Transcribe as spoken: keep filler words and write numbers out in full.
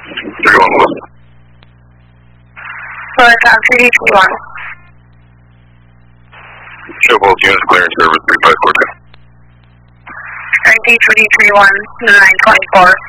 three one one. Flight time three D three one. Show both units clearance service three five four two. Alright, D three D three one, nine twenty-four.